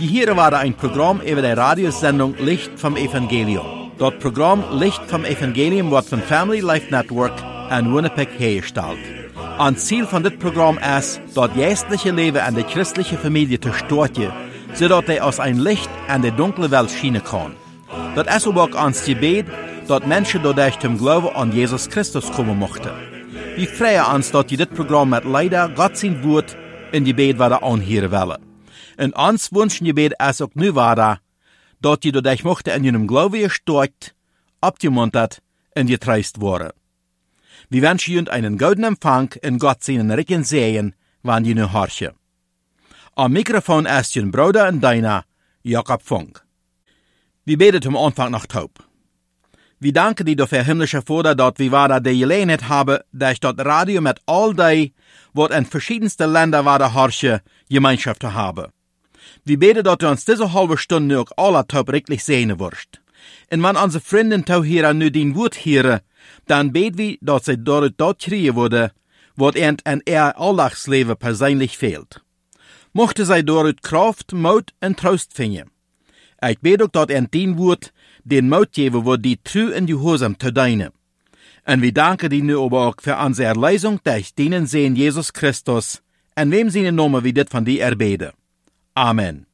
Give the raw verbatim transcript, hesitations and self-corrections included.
Hier war ein Programm über die Radiosendung Licht vom Evangelium. Das Programm Licht vom Evangelium wird von Family Life Network in Winnipeg hergestellt. Ein Ziel von dit Programm ist, das geistliche Leben an die christliche Familie zu stärken, sodass er aus ein Licht an die dunkle Welt schienen kann. Das ist aber auch ans Gebet, dass Menschen dadurch zum Glauben an Jesus Christus kommen mochten. Wir freuen uns, dass die dit Programm mit leider Gott sein Wort in Gebet wieder anhören wollen. Und uns wünschen Gebet ist auch nu weiter, dass die dadurch mochten in ihrem Glauben gestärkt, abgemuntert und getreist worden. Wir wünschen Ihnen einen guten Empfang in Gott seinen Ricken sehen, wann Sie nu horchen. Am Mikrofon ist Ihr Bruder und Deiner, Jakob Funk. Wir beten zum Anfang noch taub. Wir danken dir dafür, himmlischer Vater, dass wir wieder die Gelegenheit haben, durch das Radio mit all die, was in verschiedensten Ländern wieder horchen, Gemeinschaft zu haben. Wir beten, dass du uns diese halbe Stunde auch alle taub richtig sehen wirst. Und wenn unsere Freunde tau hier nu dein Wort hören, dann beten wir, dass sie dort dort kriegen würde, was ihnen in ihr Alltagsleben persönlich fehlt. Mochte sie dort Kraft, Mut und Trost finden. Ich bete auch, dass ihnen dein Wort den Mut geben wird, die treu in Gehorsam zu dienen. Und wir danken dir nu aber auch für unsere Erlösung durch deinen Sehen Jesus Christus, in wem seine Namen wir dit von dir erbeten. Amen.